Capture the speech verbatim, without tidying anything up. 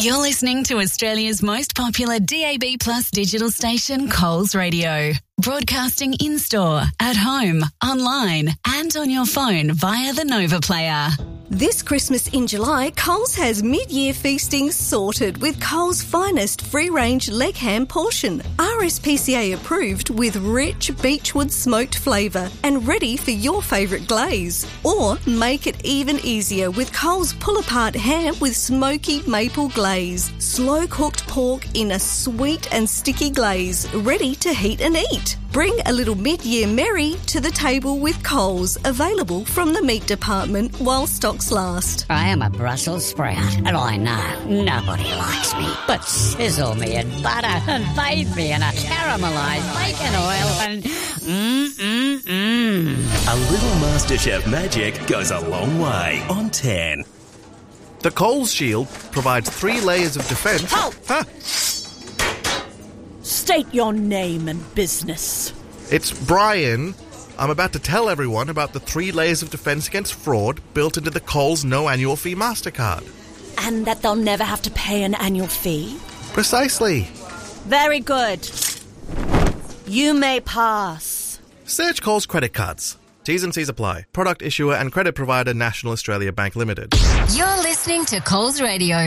You're listening to Australia's most popular D A B Plus digital station, Coles Radio. Broadcasting in-store, at home, online and on your phone via the Nova Player. This Christmas in July, Coles has mid-year feasting sorted with Coles' finest free-range leg ham portion. R S P C A approved with rich beechwood smoked flavour and ready for your favourite glaze. Or make it even easier with Coles pull-apart ham with smoky maple glaze. Slow-cooked pork in a sweet and sticky glaze, ready to heat and eat. Bring a little mid-year merry to the table with Coles, available from the meat department while stocks last. I am a Brussels sprout, and I know nobody likes me. But sizzle me in butter and bathe me in a caramelised bacon oil and mmm-mmm-mmm. A little MasterChef magic goes a long way on ten. The Coles Shield provides three layers of defence. Halt! Huh? State your name and business. It's Brian. I'm about to tell everyone about the three layers of defence against fraud built into the Coles No Annual Fee MasterCard. And that they'll never have to pay an annual fee? Precisely. Very good. You may pass. Search Coles credit cards. T's and C's apply. Product issuer and credit provider National Australia Bank Limited. You're listening to Coles Radio.